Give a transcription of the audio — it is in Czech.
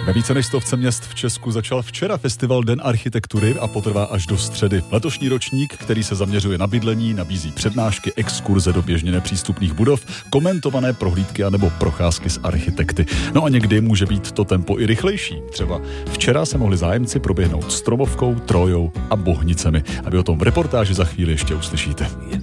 Ve více než 100 měst v Česku začal včera festival Den architektury a potrvá až do středy. Letošní ročník, který se zaměřuje na bydlení, nabízí přednášky, exkurze do běžně nepřístupných budov, komentované prohlídky anebo procházky s architekty. No a někdy může být to tempo i rychlejší. Třeba včera se mohli zájemci proběhnout Stromovkou, Trojou a Bohnicemi. A vy o tom v reportáži za chvíli ještě uslyšíte.